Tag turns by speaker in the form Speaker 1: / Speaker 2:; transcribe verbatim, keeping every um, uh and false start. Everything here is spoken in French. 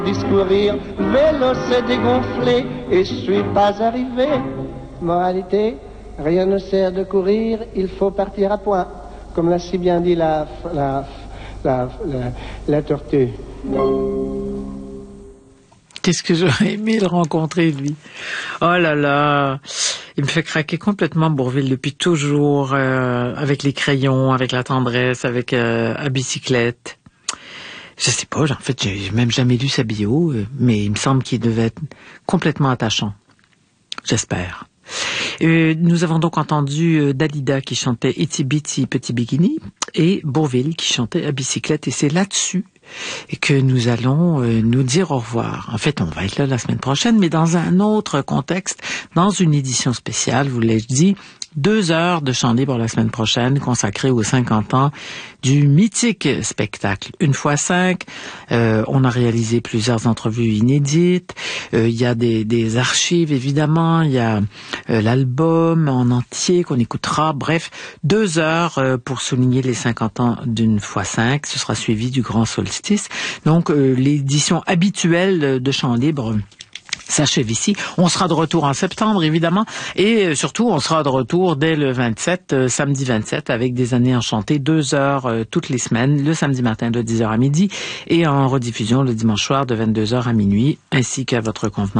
Speaker 1: Discourir, vélo s'est dégonflé et je suis pas arrivé. Moralité, rien ne sert de courir, il faut partir à point. Comme l'a si bien dit la, la, la, la, la tortue.
Speaker 2: Qu'est-ce que j'aurais aimé le rencontrer, lui. Oh là là, il me fait craquer complètement Bourvil depuis toujours, euh, avec les crayons, avec la tendresse, avec euh, à bicyclette. Je sais pas, en fait, j'ai même jamais lu sa bio, mais il me semble qu'il devait être complètement attachant. J'espère. Euh, nous avons donc entendu euh, Dalida qui chantait Itsy Bitsy Petit Bikini et Bourvil qui chantait à bicyclette, et c'est là-dessus que nous allons euh, nous dire au revoir. En fait, on va être là la semaine prochaine, mais dans un autre contexte, dans une édition spéciale, vous l'ai dit, deux heures de chant libre la semaine prochaine consacrée aux cinquante ans du mythique spectacle Une fois cinq. Euh, on a réalisé plusieurs entrevues inédites. Euh, il y a des, des archives, évidemment. Il y a euh, l'album en entier qu'on écoutera. Bref, deux heures euh, pour souligner les cinquante ans d'Une fois cinq. Ce sera suivi du Grand Solstice. Donc, euh, l'édition habituelle de chant libre s'achève ici. On sera de retour en septembre, évidemment, et surtout, on sera de retour dès le vingt-sept, euh, samedi vingt-sept, avec des années enchantées, deux heures euh, toutes les semaines, le samedi matin de dix heures à midi, et en rediffusion le dimanche soir de vingt-deux heures à minuit, ainsi qu'à votre convenance.